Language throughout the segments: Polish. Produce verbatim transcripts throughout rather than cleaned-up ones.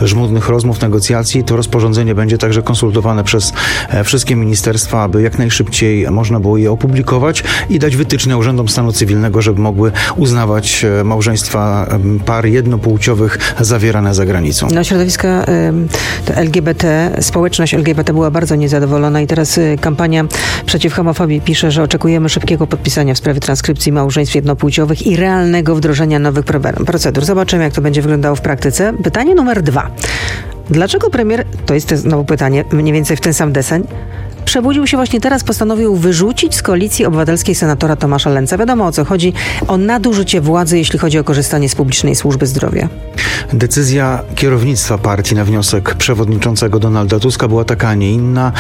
żmudnych rozmów, negocjacji. To rozporządzenie będzie także konsultowane przez wszystkie ministerstwa, aby jak najszybciej można było je opublikować i dać wytyczne urzędom stanu cywilnego, żeby mogły uznawać małżeństwa par jednopłciowych zawierane za granicą. No, środowiska L G B T, społeczność L G B T była bardzo niezadowolona i teraz kampania przeciw homofobii pisze, że oczekujemy szybkiego podpisania w sprawie transkrypcji małżeństw jednopłciowych i realnego wdrożenia nowych procedur. Zobaczymy, jak to będzie wyglądało w praktyce. Pytanie numer dwa. Dlaczego premier, to jest znowu pytanie, mniej więcej w ten sam deseń, przebudził się właśnie teraz, postanowił wyrzucić z Koalicji Obywatelskiej senatora Tomasza Lęca? Wiadomo, o co chodzi. O nadużycie władzy, jeśli chodzi o korzystanie z publicznej służby zdrowia. Decyzja kierownictwa partii na wniosek przewodniczącego Donalda Tuska była taka, a nie inna.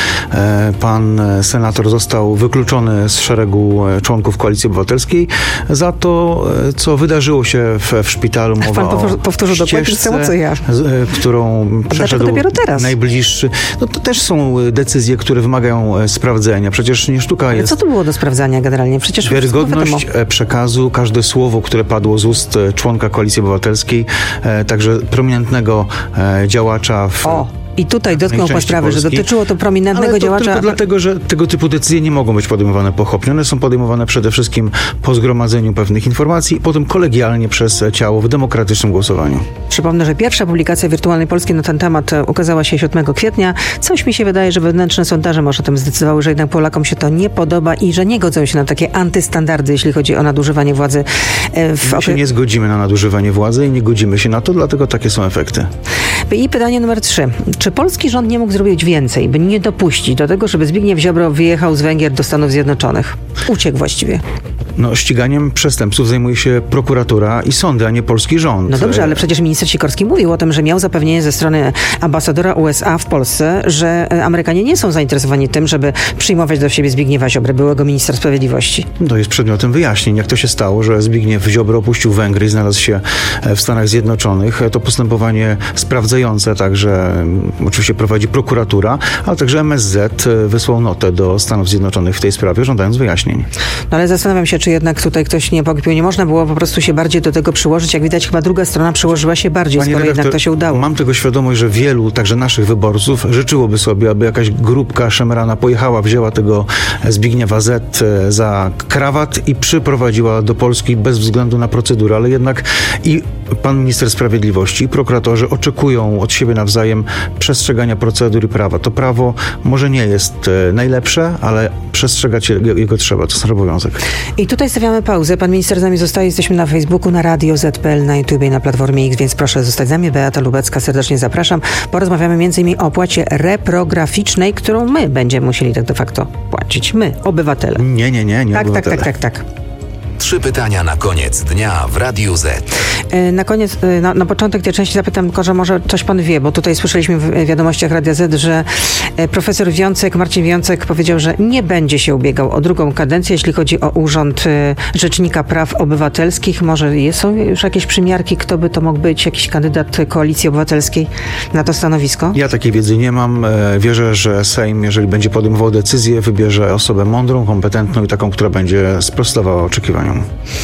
Pan senator został wykluczony z szeregu członków Koalicji Obywatelskiej za to, co wydarzyło się w, w szpitalu. Mowa pan powtórzył dokładnie samo, co ja. Którą przeszedł dopiero teraz? Najbliższy. No to też są decyzje, które wymagają sprawdzenia. Przecież nie sztuka Ale jest... co to było do sprawdzania generalnie? Przecież wiarygodność przekazu, każde słowo, które padło z ust członka Koalicji Obywatelskiej, także prominentnego działacza w... O. I tutaj dotknął pan sprawy, że dotyczyło to prominentnego Ale to działacza. Tylko dlatego, że tego typu decyzje nie mogą być podejmowane pochopnie. One są podejmowane przede wszystkim po zgromadzeniu pewnych informacji i potem kolegialnie przez ciało w demokratycznym głosowaniu. Przypomnę, że pierwsza publikacja Wirtualnej Polski na ten temat ukazała się siódmego kwietnia. Coś mi się wydaje, że wewnętrzne sondaże może o tym zdecydowały, że jednak Polakom się to nie podoba i że nie godzą się na takie antystandardy, jeśli chodzi o nadużywanie władzy. W... My się nie zgodzimy na nadużywanie władzy i nie godzimy się na to, dlatego takie są efekty. I pytanie numer trzy. Czy polski rząd nie mógł zrobić więcej, by nie dopuścić do tego, żeby Zbigniew Ziobro wyjechał z Węgier do Stanów Zjednoczonych? Uciekł właściwie. No, ściganiem przestępców zajmuje się prokuratura i sądy, a nie polski rząd. No dobrze, ale przecież minister Sikorski mówił o tym, że miał zapewnienie ze strony ambasadora U S A w Polsce, że Amerykanie nie są zainteresowani tym, żeby przyjmować do siebie Zbigniewa Ziobry, byłego ministra sprawiedliwości. To jest przedmiotem wyjaśnień. Jak to się stało, że Zbigniew Ziobro opuścił Węgry i znalazł się w Stanach Zjednoczonych. To postępowanie sprawdzające także oczywiście prowadzi prokuratura, ale także M S Z wysłał notę do Stanów Zjednoczonych w tej sprawie, żądając wyjaśnień. No ale zastanawiam się, czy jednak tutaj ktoś nie pokpił. Nie można było po prostu się bardziej do tego przyłożyć. Jak widać, chyba druga strona przyłożyła się bardziej, Panie skoro redaktor, jednak to się udało. Mam tego świadomość, że wielu, także naszych wyborców, życzyłoby sobie, aby jakaś grupka szemrana pojechała, wzięła tego Zbigniewa Z za krawat i przyprowadziła do Polski bez względu na procedurę, ale jednak i pan minister sprawiedliwości, i prokuratorzy oczekują od siebie nawzajem przestrzegania procedur i prawa. To prawo może nie jest najlepsze, ale przestrzegać jego trzeba. To jest obowiązek. I tutaj stawiamy pauzę. Pan minister z nami zostaje. Jesteśmy na Facebooku, na Radio Z P L, na YouTubie i na Platformie X, więc proszę zostać z nami. Beata Lubecka, serdecznie zapraszam. Porozmawiamy między innymi o opłacie reprograficznej, którą my będziemy musieli tak de facto płacić. My, obywatele. Nie, nie, nie, nie Tak, obywatele. tak, tak, tak, tak. Trzy pytania na koniec dnia w Radiu Z. Na koniec, na, na początek tej części zapytam tylko, że może coś pan wie, bo tutaj słyszeliśmy w wiadomościach Radia Z, że profesor Wiącek, Marcin Wiącek powiedział, że nie będzie się ubiegał o drugą kadencję, jeśli chodzi o Urząd Rzecznika Praw Obywatelskich. Może są już jakieś przymiarki, kto by to mógł być, jakiś kandydat Koalicji Obywatelskiej na to stanowisko? Ja takiej wiedzy nie mam. Wierzę, że Sejm, jeżeli będzie podejmował decyzję, wybierze osobę mądrą, kompetentną i taką, która będzie sprostowała oczekiwaniom.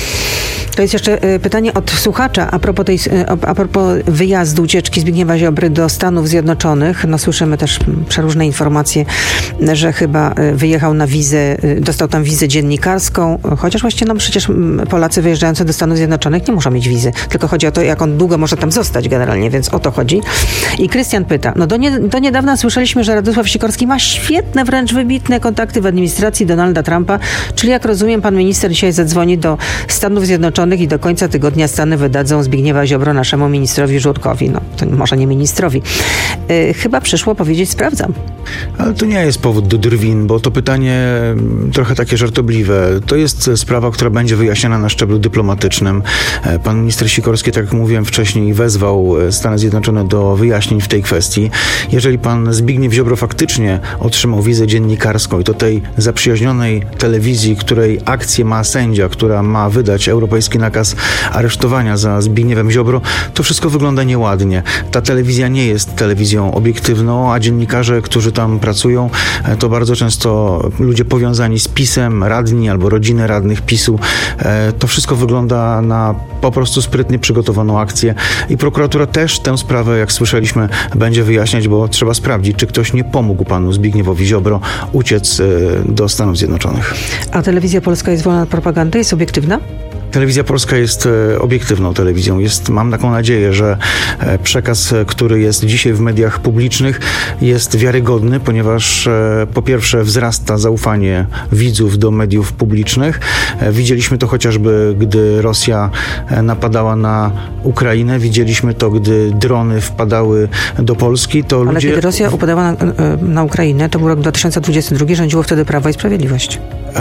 To jest jeszcze pytanie od słuchacza a propos, tej, a propos wyjazdu, ucieczki Zbigniewa Ziobry do Stanów Zjednoczonych. No, słyszymy też przeróżne informacje, że chyba wyjechał na wizę, dostał tam wizę dziennikarską, chociaż właśnie no przecież Polacy wyjeżdżający do Stanów Zjednoczonych nie muszą mieć wizy, tylko chodzi o to, jak on długo może tam zostać generalnie, więc o to chodzi. I Krystian pyta, no do, nie, do niedawna słyszeliśmy, że Radosław Sikorski ma świetne, wręcz wybitne kontakty w administracji Donalda Trumpa, czyli jak rozumiem, pan minister dzisiaj zadzwoni do Stanów Zjednoczonych i do końca tygodnia Stany wydadzą Zbigniewa Ziobro naszemu ministrowi Żurkowi. No, to może nie ministrowi. Yy, chyba przyszło powiedzieć sprawdzam. Ale to nie jest powód do drwin, bo to pytanie trochę takie żartobliwe. To jest sprawa, która będzie wyjaśniona na szczeblu dyplomatycznym. Pan minister Sikorski, tak jak mówiłem wcześniej, wezwał Stany Zjednoczone do wyjaśnień w tej kwestii. Jeżeli pan Zbigniew Ziobro faktycznie otrzymał wizę dziennikarską i to tej zaprzyjaźnionej telewizji, której akcję ma sędzia, która ma wydać europejski nakaz aresztowania za Zbigniewem Ziobro, to wszystko wygląda nieładnie. Ta telewizja nie jest telewizją obiektywną, a dziennikarze, którzy tam pracują, to bardzo często ludzie powiązani z PiS-em, radni albo rodziny radnych PiS-u. To wszystko wygląda na po prostu sprytnie przygotowaną akcję i prokuratura też tę sprawę, jak słyszeliśmy, będzie wyjaśniać, bo trzeba sprawdzić, czy ktoś nie pomógł panu Zbigniewowi Ziobro uciec do Stanów Zjednoczonych. A Telewizja Polska jest wolna od propagandy? Jest obiektywna? Telewizja Polska jest obiektywną telewizją. Jest, mam taką nadzieję, że przekaz, który jest dzisiaj w mediach publicznych, jest wiarygodny, ponieważ po pierwsze wzrasta zaufanie widzów do mediów publicznych. Widzieliśmy to chociażby, gdy Rosja napadała na Ukrainę. Widzieliśmy to, gdy drony wpadały do Polski. To Ale ludzie... kiedy Rosja upadała na, na Ukrainę, to był rok dwa tysiące dwudziesty drugi, rządziło wtedy Prawo i Sprawiedliwość.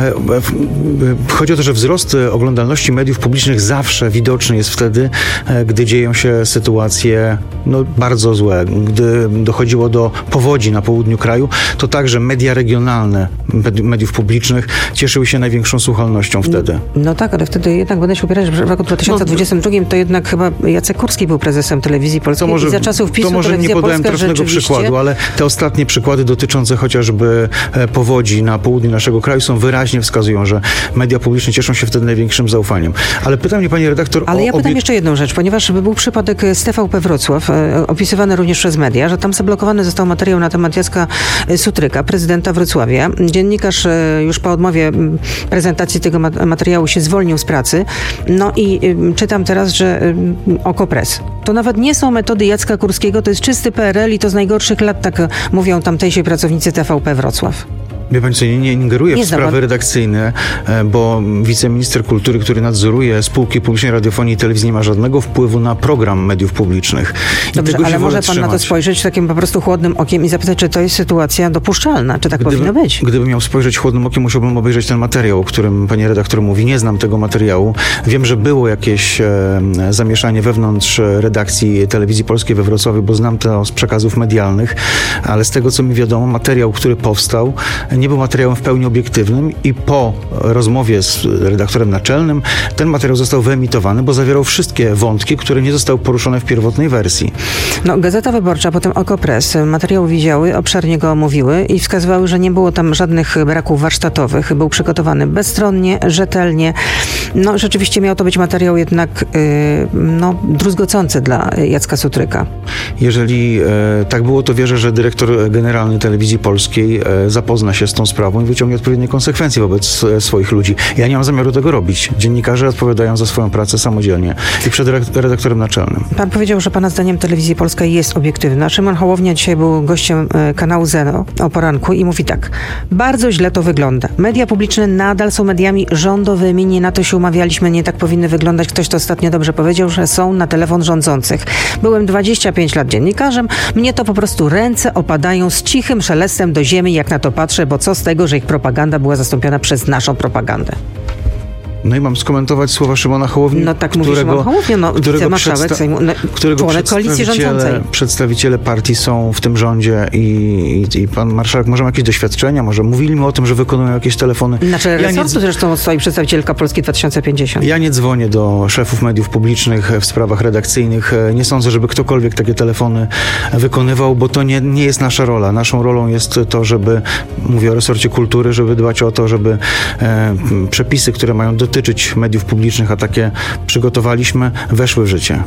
Chodzi o to, że wzrost oglądalności mediów publicznych zawsze widoczny jest wtedy, gdy dzieją się sytuacje no, bardzo złe. Gdy dochodziło do powodzi na południu kraju, to także media regionalne mediów publicznych cieszyły się największą słuchalnością wtedy. No, no tak, ale wtedy jednak będę się upierać, że w roku dwa tysiące dwudziestym drugim to jednak chyba Jacek Kurski był prezesem Telewizji Polskiej. To może, i za czasów PiS-u to może Telewizja nie podałem Polska trafnego rzeczywiście... przykładu, ale te ostatnie przykłady dotyczące chociażby powodzi na południu naszego kraju są wyraźnie wskazują, że media publiczne cieszą się wtedy największym zaufaniem. Ale pyta mnie pani redaktor Ale o... ja pytam obiek- jeszcze jedną rzecz, ponieważ był przypadek z T V P Wrocław, e, opisywany również przez media, że tam zablokowany został materiał na temat Jacka Sutryka, prezydenta Wrocławia. Dziennikarz e, już po odmowie m, prezentacji tego ma- materiału się zwolnił z pracy. No i e, czytam teraz, że e, Okopres. To nawet nie są metody Jacka Kurskiego, to jest czysty P R L i to z najgorszych lat, tak mówią tamtejsi pracownicy T V P Wrocław. Wie pani co, nie, nie ingeruję Nie w sprawy znam. redakcyjne, bo wiceminister kultury, który nadzoruje spółki publicznej radiofonii i telewizji, nie ma żadnego wpływu na program mediów publicznych. I Dobrze, tego się ale może wolę pan na to trzymać. spojrzeć takim po prostu chłodnym okiem i zapytać, czy to jest sytuacja dopuszczalna, czy tak Gdyby, powinno być? Gdybym miał spojrzeć chłodnym okiem, musiałbym obejrzeć ten materiał, o którym pani redaktor mówi. Nie znam tego materiału. Wiem, że było jakieś e, zamieszanie wewnątrz redakcji Telewizji Polskiej we Wrocławiu, bo znam to z przekazów medialnych, ale z tego, co mi wiadomo, materiał, który powstał, nie był materiałem w pełni obiektywnym i po rozmowie z redaktorem naczelnym ten materiał został wyemitowany, bo zawierał wszystkie wątki, które nie zostały poruszone w pierwotnej wersji. No, Gazeta Wyborcza, potem Okopres materiał widziały, obszernie go omówiły i wskazywały, że nie było tam żadnych braków warsztatowych. Był przygotowany bezstronnie, rzetelnie. No, rzeczywiście miał to być materiał jednak yy, no, druzgocący dla Jacka Sutryka. Jeżeli e, tak było, to wierzę, że dyrektor generalny Telewizji Polskiej e, zapozna się z tą sprawą i wyciągnie odpowiednie konsekwencje wobec e, swoich ludzi. Ja nie mam zamiaru tego robić. Dziennikarze odpowiadają za swoją pracę samodzielnie i przed redaktorem naczelnym. Pan powiedział, że pana zdaniem Telewizja Polska jest obiektywna. Szymon Hołownia dzisiaj był gościem e, kanału Zero o poranku i mówi tak. Bardzo źle to wygląda. Media publiczne nadal są mediami rządowymi. Nie na to się umawialiśmy, nie tak powinny wyglądać. Ktoś to ostatnio dobrze powiedział, że są na telefon rządzących. Byłem dwadzieścia pięć lat dziennikarzem. Mnie to po prostu ręce opadają z cichym szelestem do ziemi, jak na to patrzę, bo co z tego, że ich propaganda była zastąpiona przez naszą propagandę. No i mam skomentować słowa Szymona Hołowni, No tak mówi którego, Szymon Hołownia, no, którego, marszałek przedsta- Sejmu, no, którego członek koalicji rządzącej. przedstawiciele, przedstawiciele partii są w tym rządzie i, i, i pan marszałek może ma jakieś doświadczenia, może mówili mu o tym, że wykonują jakieś telefony. Na czele Ja nie resortu zresztą stoi przedstawicielka Polski dwa tysiące pięćdziesiąt. Ja nie dzwonię do szefów mediów publicznych w sprawach redakcyjnych. Nie sądzę, żeby ktokolwiek takie telefony wykonywał, bo to nie, nie jest nasza rola. Naszą rolą jest to, żeby, mówię o resorcie kultury, żeby dbać o to, żeby e, przepisy, które mają dotyczyć mediów publicznych, a takie przygotowaliśmy, weszły w życie.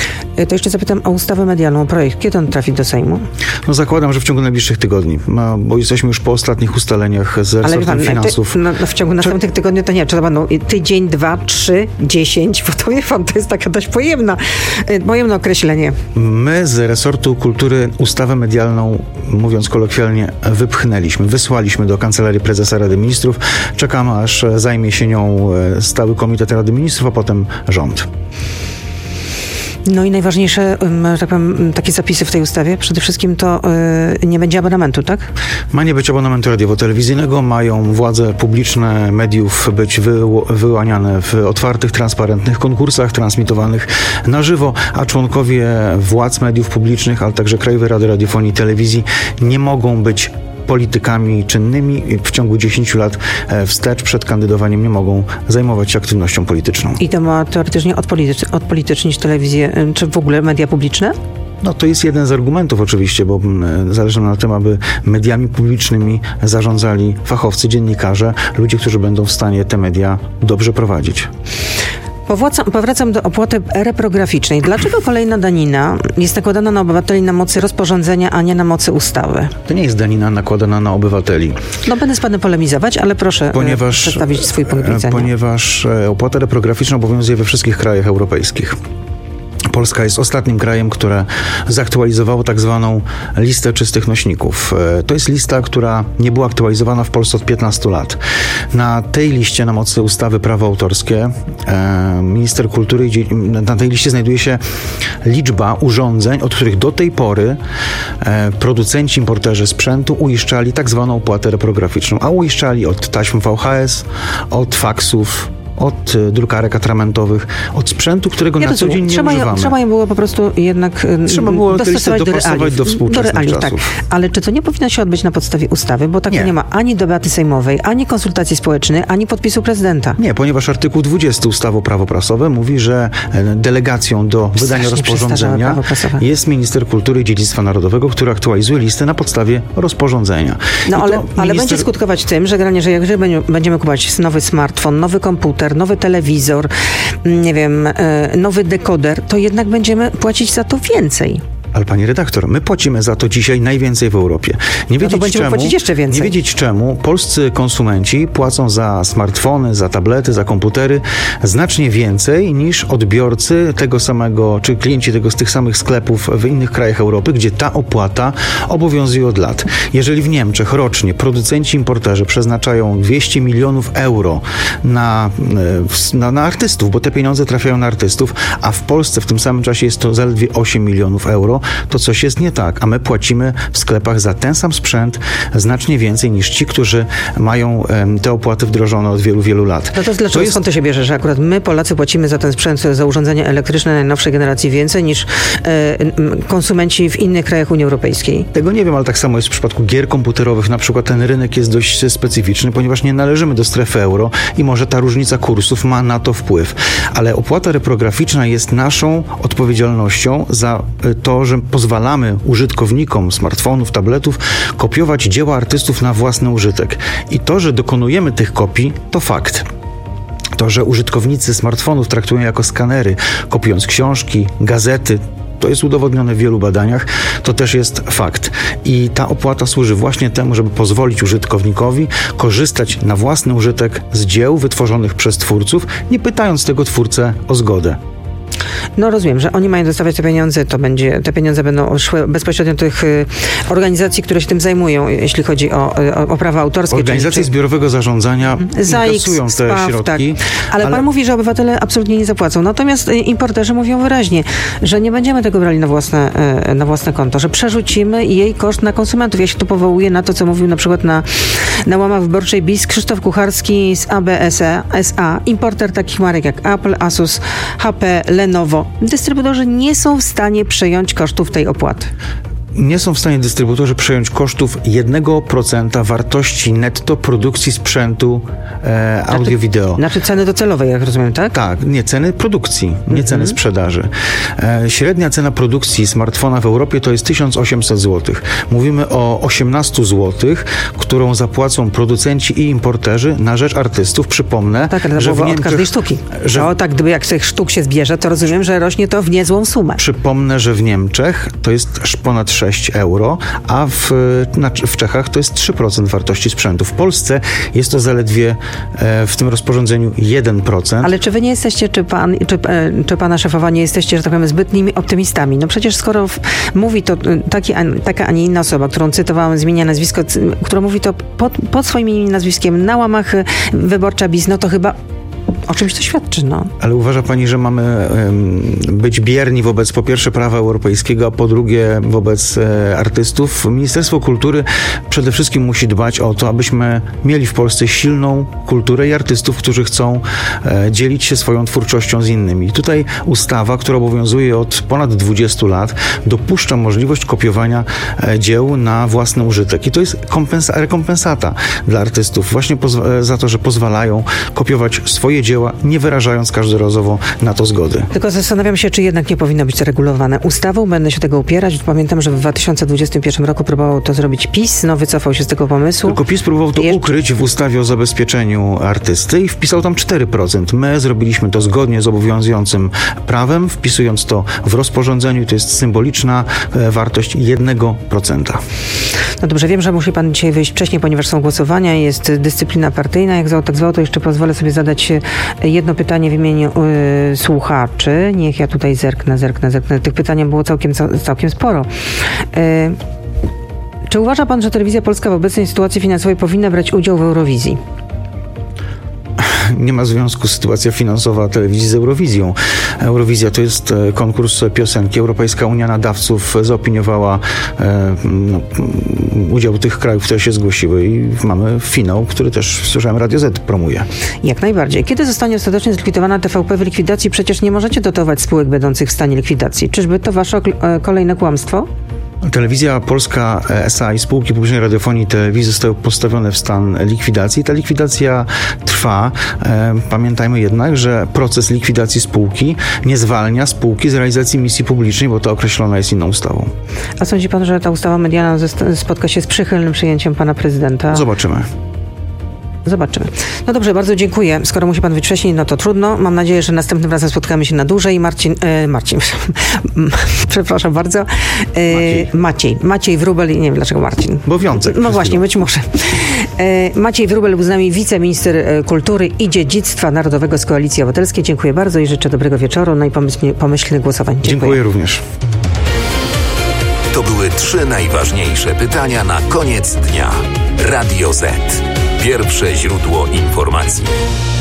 To jeszcze zapytam o ustawę medialną, projekt. Kiedy on trafi do Sejmu? No zakładam, że w ciągu najbliższych tygodni, no, bo jesteśmy już po ostatnich ustaleniach z Ale resortem pan, finansów. ty, no, no w ciągu następnych Czy... tygodni to nie, czy to będą tydzień, dwa, trzy, dziesięć, bo to wie pan, to jest taka dość pojemna, pojemne określenie. My z resortu kultury ustawę medialną, mówiąc kolokwialnie, wypchnęliśmy, wysłaliśmy do Kancelarii Prezesa Rady Ministrów. Czekamy, aż zajmie się nią stały komitet Rady Ministrów, a potem rząd. No i najważniejsze, tak powiem, takie zapisy w tej ustawie, przede wszystkim to yy, nie będzie abonamentu, tak? Ma nie być abonamentu radiowo-telewizyjnego, mają władze publiczne mediów być wy, wyłaniane w otwartych, transparentnych konkursach transmitowanych na żywo, a członkowie władz mediów publicznych, ale także Krajowej Rady Radiofonii i Telewizji nie mogą być politykami czynnymi w ciągu dziesięciu lat wstecz przed kandydowaniem nie mogą zajmować się aktywnością polityczną. I to ma teoretycznie odpolitycz- odpolitycznić telewizję, czy w ogóle media publiczne? No to jest jeden z argumentów oczywiście, bo mm, zależy nam na tym, aby mediami publicznymi zarządzali fachowcy, dziennikarze, ludzie, którzy będą w stanie te media dobrze prowadzić. Powracam, powracam do opłaty reprograficznej. Dlaczego kolejna danina jest nakładana na obywateli na mocy rozporządzenia, a nie na mocy ustawy? To nie jest danina nakładana na obywateli. No będę z panem polemizować, ale proszę ponieważ, przedstawić swój punkt widzenia. Ponieważ opłata reprograficzna obowiązuje we wszystkich krajach europejskich. Polska jest ostatnim krajem, które zaktualizowało tak zwaną listę czystych nośników. To jest lista, która nie była aktualizowana w Polsce od piętnastu lat. Na tej liście, na mocy ustawy prawo autorskie, minister kultury, na tej liście znajduje się liczba urządzeń, od których do tej pory producenci, importerzy sprzętu uiszczali tak zwaną opłatę reprograficzną, a uiszczali od taśm V H S, od faksów, od drukarek atramentowych, od sprzętu, którego ja na co dzień nie trzeba używamy. Trzeba je było po prostu jednak trzeba było dostosować do dopasować realiów. do współczesnych do realiów, czasów. Tak. Ale czy to nie powinno się odbyć na podstawie ustawy? Bo tak nie. nie ma ani debaty sejmowej, ani konsultacji społecznej, ani podpisu prezydenta. Nie, ponieważ artykuł dwudziesty ustawy o prawo prasowe mówi, że delegacją do wydania Strasznie rozporządzenia jest minister kultury i dziedzictwa narodowego, który aktualizuje listę na podstawie rozporządzenia. No ale, minister... ale będzie skutkować tym, że granie, że jak będziemy kupować nowy smartfon, nowy komputer, nowy telewizor, nie wiem, nowy dekoder, to jednak będziemy płacić za to więcej. Ale pani redaktor, my płacimy za to dzisiaj najwięcej w Europie. Nie wiedzieć, no to będziemy czemu, płacić jeszcze więcej. Nie wiedzieć czemu polscy konsumenci płacą za smartfony, za tablety, za komputery znacznie więcej niż odbiorcy tego samego, czy klienci tego z tych samych sklepów w innych krajach Europy, gdzie ta opłata obowiązuje od lat. Jeżeli w Niemczech rocznie producenci, importerzy przeznaczają dwieście milionów euro na, na, na artystów, bo te pieniądze trafiają na artystów, a w Polsce w tym samym czasie jest to zaledwie osiem milionów euro, to coś jest nie tak, a my płacimy w sklepach za ten sam sprzęt znacznie więcej niż ci, którzy mają um, te opłaty wdrożone od wielu, wielu lat. No to dlaczego, to jest... skąd to się bierze, że akurat my, Polacy, płacimy za ten sprzęt, za urządzenia elektryczne najnowszej generacji więcej niż e, konsumenci w innych krajach Unii Europejskiej? Tego nie wiem, ale tak samo jest w przypadku gier komputerowych. Na przykład ten rynek jest dość specyficzny, ponieważ nie należymy do strefy euro i może ta różnica kursów ma na to wpływ. Ale opłata reprograficzna jest naszą odpowiedzialnością za to, że pozwalamy użytkownikom smartfonów, tabletów kopiować dzieła artystów na własny użytek. I to, że dokonujemy tych kopii, to fakt. To, że użytkownicy smartfonów traktują jako skanery, kopiując książki, gazety, to jest udowodnione w wielu badaniach, to też jest fakt. I ta opłata służy właśnie temu, żeby pozwolić użytkownikowi korzystać na własny użytek z dzieł wytworzonych przez twórców, nie pytając tego twórcę o zgodę. No rozumiem, że oni mają dostawać te pieniądze, to będzie, te pieniądze będą szły bezpośrednio do tych y, organizacji, które się tym zajmują, jeśli chodzi o, o, o prawa autorskie. Organizacje czyli, czy... zbiorowego zarządzania inkasują te spaw, środki. Tak. Ale, ale pan mówi, że obywatele absolutnie nie zapłacą. Natomiast y, importerzy mówią wyraźnie, że nie będziemy tego brali na własne, y, na własne konto, że przerzucimy jej koszt na konsumentów. Ja się tu powołuję na to, co mówił na przykład na, na łamach wyborczej B I S Krzysztof Kucharski z A B S A, importer takich marek jak Apple, Asus, H P, Lenovo. Dystrybutorzy nie są w stanie przejąć kosztów tej opłaty. Nie są w stanie dystrybutorzy przejąć kosztów jednego procenta wartości netto produkcji sprzętu e, audio-wideo. Znaczy ceny docelowej, jak rozumiem, tak? Tak, nie ceny produkcji, nie mhm. ceny sprzedaży. E, średnia cena produkcji smartfona w Europie to jest tysiąc osiemset złotych. Mówimy o osiemnaście złotych, którą zapłacą producenci i importerzy na rzecz artystów. Przypomnę, tak, ale to że w Niemczech, od każdej sztuki. Że... To tak, gdyby jak tych sztuk się zbierze, to rozumiem, że rośnie to w niezłą sumę. Przypomnę, że w Niemczech to jest ponad sześć euro, a w, na, w Czechach to jest trzy procent wartości sprzętu. W Polsce jest to zaledwie e, w tym rozporządzeniu jeden procent. Ale czy wy nie jesteście, czy, pan, czy, czy pana szefowa nie jesteście, że tak powiem, zbytnimi optymistami? No przecież skoro w, mówi to taki, taka, a nie inna osoba, którą cytowałem, zmienia nazwisko, która mówi to pod, pod swoim nazwiskiem na łamach wyborcza B I S, no to chyba o czymś to świadczy, no. Ale uważa pani, że mamy um, być bierni wobec po pierwsze prawa europejskiego, a po drugie wobec e, artystów? Ministerstwo Kultury przede wszystkim musi dbać o to, abyśmy mieli w Polsce silną kulturę i artystów, którzy chcą e, dzielić się swoją twórczością z innymi. Tutaj ustawa, która obowiązuje od ponad dwudziestu lat, dopuszcza możliwość kopiowania e, dzieł na własny użytek. I to jest kompensa- rekompensata dla artystów właśnie pozwa- za to, że pozwalają kopiować swoje swoje dzieła, nie wyrażając każdorazowo na to zgody. Tylko zastanawiam się, czy jednak nie powinno być to regulowane ustawą. Będę się tego upierać. Pamiętam, że w dwa tysiące dwudziestym pierwszym roku próbował to zrobić PiS. No, wycofał się z tego pomysłu. Tylko PiS próbował to Jeszcze... ukryć w ustawie o zabezpieczeniu artysty i wpisał tam cztery procent. My zrobiliśmy to zgodnie z obowiązującym prawem, wpisując to w rozporządzeniu. To jest symboliczna e, wartość jednego procenta. No dobrze, wiem, że musi pan dzisiaj wyjść wcześniej, ponieważ są głosowania, jest dyscyplina partyjna. Jak zwał, tak zwał, to jeszcze pozwolę sobie zadać jedno pytanie w imieniu y, słuchaczy. Niech ja tutaj zerknę, zerknę, zerknę. Tych pytań było całkiem, całkiem sporo. Y, czy uważa pan, że Telewizja Polska w obecnej sytuacji finansowej powinna brać udział w Eurowizji? Nie ma związku sytuacja finansowa telewizji z Eurowizją. Eurowizja to jest konkurs piosenki. Europejska Unia Nadawców zaopiniowała e, no, udział tych krajów, które się zgłosiły i mamy finał, który też, słyszałem, Radio Z promuje. Jak najbardziej. Kiedy zostanie ostatecznie zlikwidowana T V P w likwidacji? Przecież nie możecie dotować spółek będących w stanie likwidacji. Czyżby to wasze e, kolejne kłamstwo? Telewizja Polska S A i spółki publicznej radiofonii i telewizji zostały postawione w stan likwidacji. Ta likwidacja trwa. Pamiętajmy jednak, że proces likwidacji spółki nie zwalnia spółki z realizacji misji publicznej, bo to określone jest inną ustawą. A sądzi pan, że ta ustawa medialna spotka się z przychylnym przyjęciem pana prezydenta? Zobaczymy. Zobaczymy. No dobrze, bardzo dziękuję. Skoro musi pan być wcześniej, no to trudno. Mam nadzieję, że następnym razem spotkamy się na dłużej. Marcin, e, Marcin, przepraszam bardzo. E, Maciej. Maciej. Maciej Wróbel, nie wiem dlaczego Marcin. Bo Wiącek. No właśnie, być może. E, Maciej Wróbel był z nami, wiceminister kultury i dziedzictwa narodowego z Koalicji Obywatelskiej. Dziękuję bardzo i życzę dobrego wieczoru, no i pomyślnych, pomyślnych głosowań. Dziękuję. Dziękuję również. To były trzy najważniejsze pytania na koniec dnia. Radio Z. Pierwsze źródło informacji.